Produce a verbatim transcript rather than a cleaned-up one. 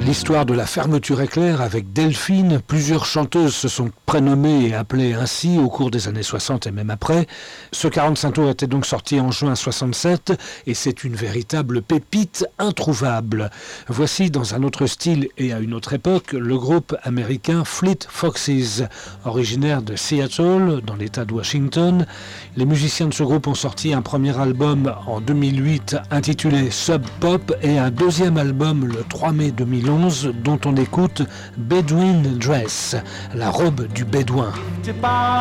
L'histoire de la fermeture éclair avec Delphine. Plusieurs chanteuses se sont prénommées et appelées ainsi au cours des années soixante et même après. Ce quarante-cinq tours était donc sorti en juin soixante-sept et c'est une véritable pépite introuvable. Voici dans un autre style et à une autre époque le groupe américain Fleet Foxes, originaire de Seattle dans l'état de Washington. Les musiciens de ce groupe ont sorti un premier album en deux mille huit intitulé Sub Pop et un deuxième album le trois mai deux mille onze dont on écoute Bedouin Dress, la robe du bédouin.